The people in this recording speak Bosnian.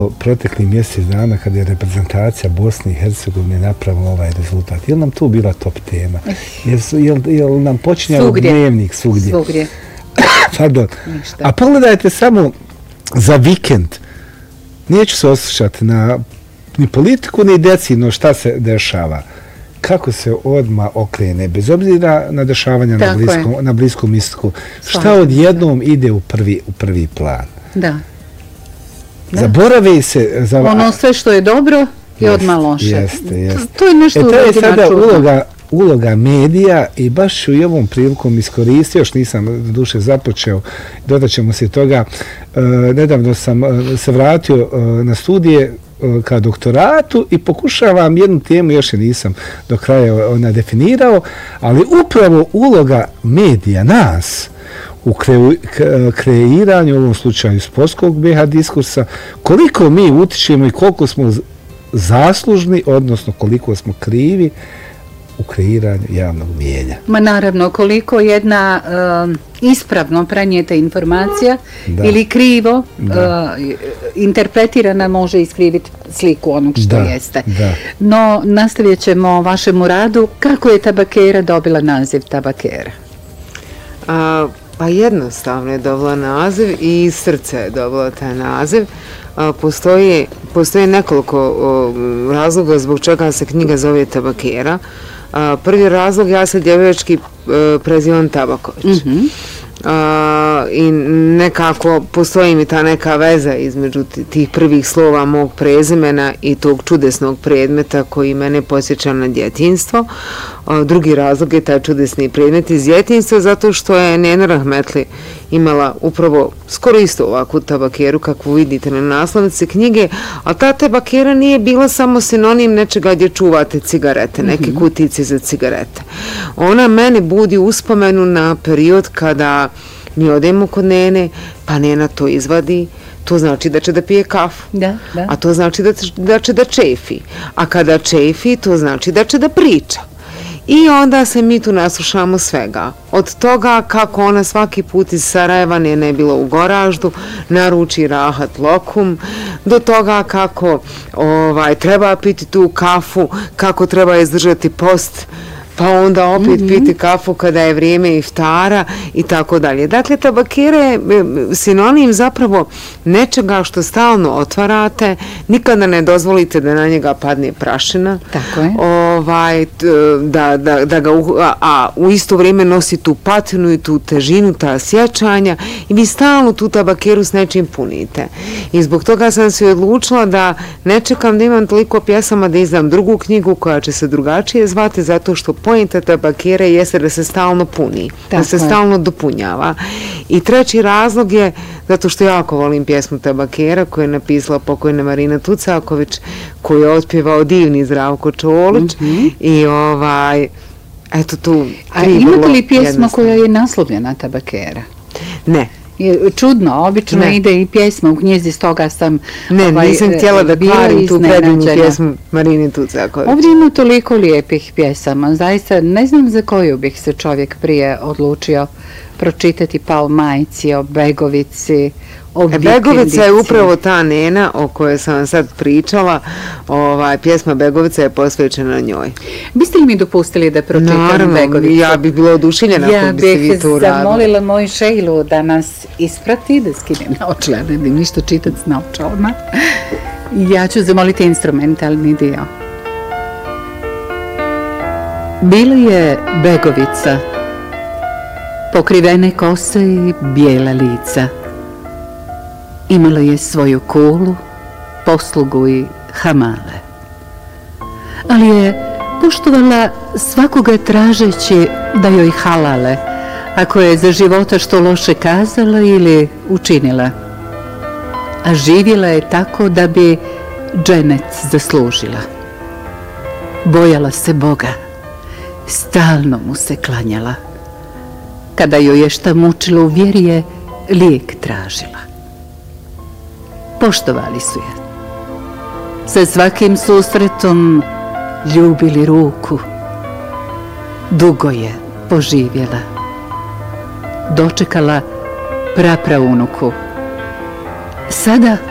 Protekli mjesec dana kada je reprezentacija Bosne i Hercegovine napravila ovaj rezultat, je li nam tu bila top tema? Je li nam počinjao dnevnik svugdje? Pardon. A pogledajte samo za vikend. Neću se osjećati na ni politiku, ni decino šta se dešava. Kako se odmah okrene, bez obzira na dešavanja na Bliskom istoku. Šta odjednom ide u prvi plan? Da. Zaborave se... Ono sve što je dobro je odmah loše. Jeste. To je nešto to je sada uloga medija i baš u ovom prilikom iskoristio, još nisam do duše započeo, dodat ćemo se toga. Nedavno sam se vratio na studije ka doktoratu i pokušavam jednu temu, još je nisam do kraja definirao, ali upravo uloga medija, nas, u kreiranju, u ovom slučaju sportskog BiH diskursa, koliko mi utičemo i koliko smo zaslužni, odnosno koliko smo krivi u kreiranju javnog mijenja. Ma naravno, koliko jedna ispravno prenijeta informacija ili krivo interpretirana može iskriviti sliku onog što jeste. No, nastavit ćemo vašemu radu. Kako je tabakera dobila naziv tabakera? Pa jednostavno je dobila naziv i iz srca je dobila taj naziv. Postoji nekoliko razloga zbog čega se knjiga zove Tabakera. Prvi razlog, ja se djevojački prezivam Tabaković. I nekako postoji mi ta neka veza između tih prvih slova mog prezimena i tog čudesnog predmeta koji mene podsjeća na djetinjstvo. Drugi razlog je taj čudesni predmet iz djetinjstva zato što je Nena Rahmetli imala upravo skoro isto ovakvu tabakeru kakvu vidite na naslovnici knjige, a ta tabakera nije bila samo sinonim nečega gdje čuvate cigarete, neke kutice za cigarete. Ona mene budi uspomenu na period kada mi odemo kod Nene, pa Nena to izvadi, to znači da će da pije kafu, a to znači da će da čefi, a kada čefi to znači da će da priča. I onda se mi tu naslušamo svega. Od toga kako ona svaki put iz Sarajeva, Nena je bila u Goraždu, naruči rahat lokum, do toga kako treba piti tu kafu, kako treba izdržati post, pa onda opet piti kafu kada je vrijeme iftara i tako dalje. Dakle, tabakera je sinonim zapravo nečega što stalno otvarate, nikada ne dozvolite da na njega padne prašina. Tako je. A u isto vrijeme nosi tu patinu i tu težinu, ta sjećanja i vi stalno tu tabakeru s nečim punite. I zbog toga sam se odlučila da ne čekam da imam toliko pjesama da izdam drugu knjigu koja će se drugačije zvati, zato što pojenta tabakera jeste da se stalno puni, da se stalno dopunjava. I treći razlog je zato što jako volim pjesmu Tabakera koju je napisala pokojna Marina Tucaković, koju je otpjevao divni Zdravko Čolić i eto tu A imate li pjesma koja je naslovljena Tabakera? Ne. Čudno, obično ide i pjesma u knjizi, stoga sam nisam htjela da kvarim tu predivnu pjesmu Marine Tucaković. Ovdje ima toliko lijepih pjesama, zaista ne znam za koju bih se čovjek prije odlučio pročitati, pa o majci, o Begovici, o vikendici. Begovica je upravo ta Nena o kojoj sam vam sad pričala, pjesma Begovica je posvećena njoj. Biste li mi dopustili da pročitam Begovicu? Naravno, ja bih bila oduševljena ako biste vi to uradili. Ja bih zamolila moju Šejlu da nas isprati, da skinem naočale, da ništa čitati s naočalama. Ja ću zamoliti instrumentalni dio. Bila je Begovica, pokrivene kose i bijela lica. Imala je svoju kulu, poslugu i hamale. Ali je poštovala svakoga tražeći da joj halale, ako je za života što loše kazala ili učinila. A živjela je tako da bi dženet zaslužila. Bojala se Boga, stalno mu se klanjala. Kada joj je šta mučilo u vjeri je lijek tražila. Poštovali su je. Sa svakim susretom ljubili ruku. Dugo je poživjela. Dočekala prapraunuku. Sada